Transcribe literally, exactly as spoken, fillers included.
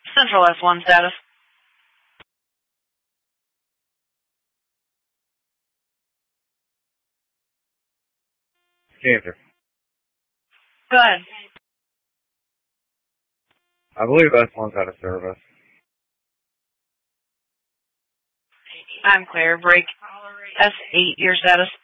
Central S one status. Cancer. Go ahead. I believe S one's out of service. I'm clear. Break. S eight, your status.